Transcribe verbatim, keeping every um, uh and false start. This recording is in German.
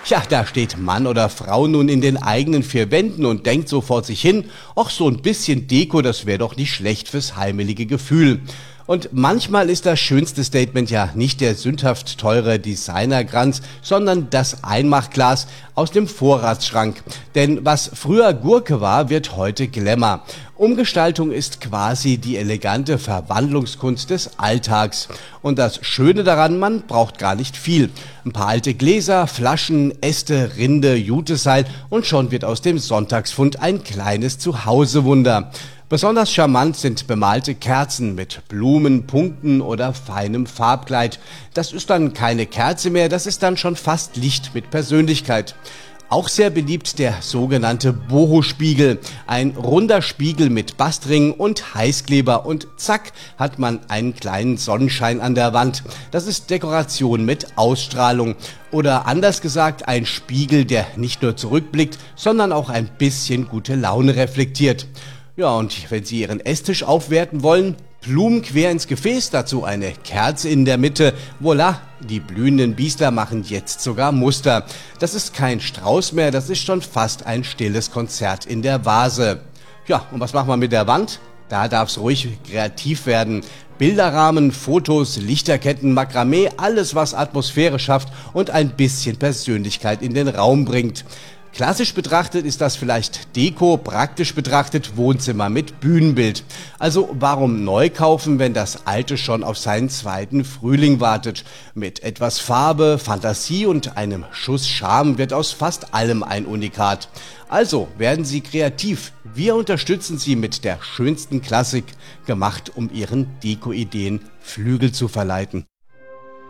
Ja, da steht Mann oder Frau nun in den eigenen vier Wänden und denkt so vor sich hin, ach, so ein bisschen Deko, das wäre doch nicht schlecht fürs heimelige Gefühl. Und manchmal ist das schönste Statement ja nicht der sündhaft teure Designerkranz, sondern das Einmachglas aus dem Vorratsschrank. Denn was früher Gurke war, wird heute Glamour. Umgestaltung ist quasi die elegante Verwandlungskunst des Alltags. Und das Schöne daran, man braucht gar nicht viel. Ein paar alte Gläser, Flaschen, Äste, Rinde, Juteseil und schon wird aus dem Sonntagsfund ein kleines Zuhausewunder. Besonders charmant sind bemalte Kerzen mit Blumen, Punkten oder feinem Farbkleid. Das ist dann keine Kerze mehr, das ist dann schon fast Licht mit Persönlichkeit. Auch sehr beliebt der sogenannte Boho-Spiegel. Ein runder Spiegel mit Bastring und Heißkleber und zack hat man einen kleinen Sonnenschein an der Wand. Das ist Dekoration mit Ausstrahlung. Oder anders gesagt, ein Spiegel, der nicht nur zurückblickt, sondern auch ein bisschen gute Laune reflektiert. Ja, und wenn Sie Ihren Esstisch aufwerten wollen, Blumen quer ins Gefäß, dazu eine Kerze in der Mitte. Voilà, die blühenden Biester machen jetzt sogar Muster. Das ist kein Strauß mehr, das ist schon fast ein stilles Konzert in der Vase. Ja, und was machen wir mit der Wand? Da darf's ruhig kreativ werden. Bilderrahmen, Fotos, Lichterketten, Makramee, alles was Atmosphäre schafft und ein bisschen Persönlichkeit in den Raum bringt. Klassisch betrachtet ist das vielleicht Deko, praktisch betrachtet Wohnzimmer mit Bühnenbild. Also warum neu kaufen, wenn das alte schon auf seinen zweiten Frühling wartet? Mit etwas Farbe, Fantasie und einem Schuss Charme wird aus fast allem ein Unikat. Also werden Sie kreativ. Wir unterstützen Sie mit der schönsten Klassik, gemacht um Ihren Deko-Ideen Flügel zu verleiten.